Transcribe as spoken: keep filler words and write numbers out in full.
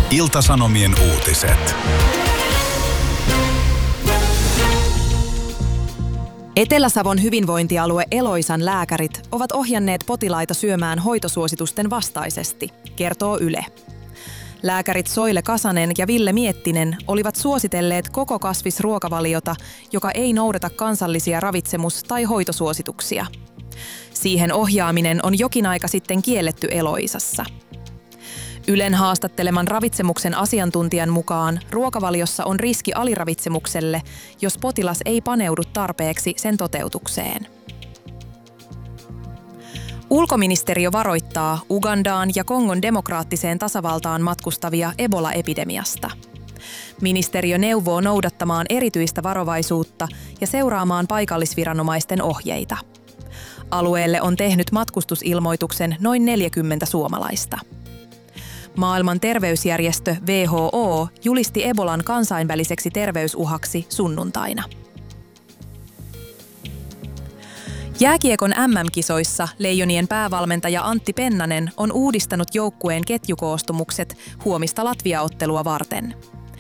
Ilta-Sanomien uutiset. Etelä-Savon hyvinvointialue Eloisan lääkärit ovat ohjanneet potilaita syömään hoitosuositusten vastaisesti, kertoo Yle. Lääkärit Soile Kasanen ja Ville Miettinen olivat suositelleet koko kasvisruokavaliota, joka ei noudata kansallisia ravitsemus- tai hoitosuosituksia. Siihen ohjaaminen on jokin aika sitten kielletty Eloisassa. Ylen haastatteleman ravitsemuksen asiantuntijan mukaan ruokavaliossa on riski aliravitsemukselle, jos potilas ei paneudu tarpeeksi sen toteutukseen. Ulkoministeriö varoittaa Ugandaan ja Kongon demokraattiseen tasavaltaan matkustavia Ebola-epidemiasta. Ministeriö neuvoo noudattamaan erityistä varovaisuutta ja seuraamaan paikallisviranomaisten ohjeita. Alueelle on tehnyt matkustusilmoituksen noin neljäkymmentä suomalaista. Maailman terveysjärjestö W H O julisti Ebolan kansainväliseksi terveysuhaksi sunnuntaina. Jääkiekon M M-kisoissa Leijonien päävalmentaja Antti Pennanen on uudistanut joukkueen ketjukoostumukset huomista Latvia-ottelua varten.